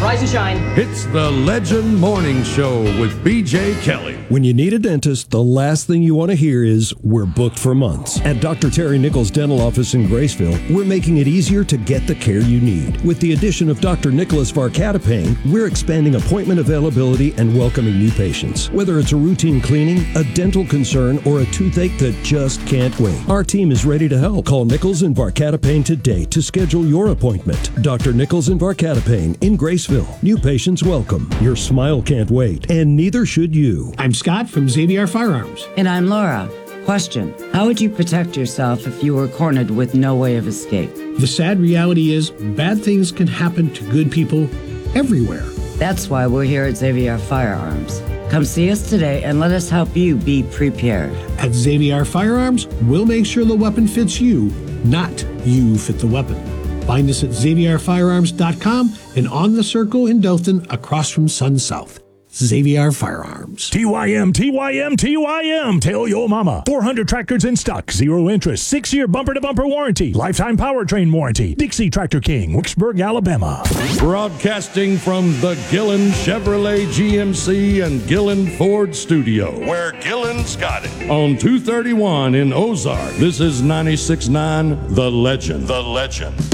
Rise and shine. It's the Legend Morning Show with BJ Kelly. When you need a dentist, the last thing you want to hear is, we're booked for months. At Dr. Terry Nichols' dental office in Graceville, we're making it easier to get the care you need. With the addition of Dr. Nicholas Varcatapane, we're expanding appointment availability and welcoming new patients. Whether it's a routine cleaning, a dental concern, or a toothache that just can't wait, our team is ready to help. Call Nichols and Varcatapane today to schedule your appointment. Dr. Nichols and Varcatapane in Graceville. New patients welcome. Your smile can't wait, and neither should you. I'm Scott from Xavier Firearms. And I'm Laura. Question: how would you protect yourself if you were cornered with no way of escape? The sad reality is, bad things can happen to good people everywhere. That's why we're here at Xavier Firearms. Come see us today and let us help you be prepared. At Xavier Firearms, we'll make sure the weapon fits you, not you fit the weapon. Find us at XavierFirearms.com and on the Circle in Dothan across from Sun South. Xavier Firearms. TYM, TYM, TYM. Tell your mama. 400 tractors in stock. 0 interest. 6-year bumper-to-bumper warranty. Lifetime powertrain warranty. Dixie Tractor King, Wicksburg, Alabama. Broadcasting from the Gillen Chevrolet GMC and Gillen Ford studio, where Gillen's got it. On 231 in Ozark, this is 96.9 The Legend. The Legend.